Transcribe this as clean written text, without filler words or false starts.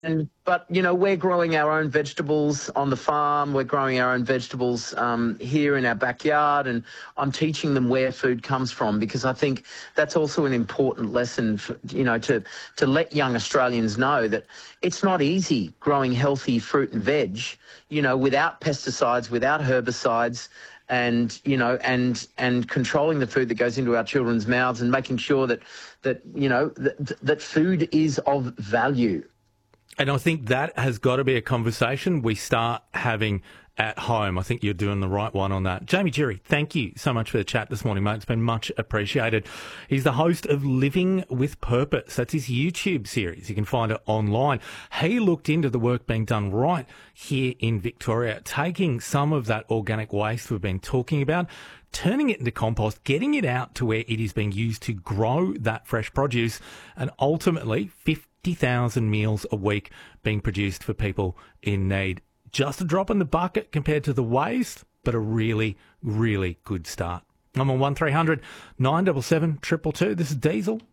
But we're growing our own vegetables on the farm. We're growing our own vegetables here in our backyard, and I'm teaching them where food comes from, because I think that's also an important lesson for, to let young Australians know that it's not easy growing healthy fruit and veg, without pesticides, without herbicides, and and controlling the food that goes into our children's mouths, and making sure that food is of value. And I think that has got to be a conversation we start having at home. I think you're doing the right one on that. Jamie Durie, thank you so much for the chat this morning, mate. It's been much appreciated. He's the host of Living with Purpose. That's his YouTube series. You can find it online. He looked into the work being done right here in Victoria, taking some of that organic waste we've been talking about, turning it into compost, getting it out to where it is being used to grow that fresh produce, and ultimately 50,000 meals a week being produced for people in need. Just a drop in the bucket compared to the waste, but a really, really good start. I'm on 1300 977 222. This is Diesel.